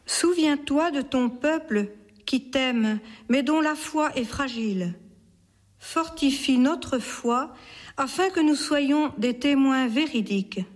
Souviens-toi de ton peuple qui t'aime, mais dont la foi est fragile. Fortifie notre foi afin que nous soyons des témoins véridiques.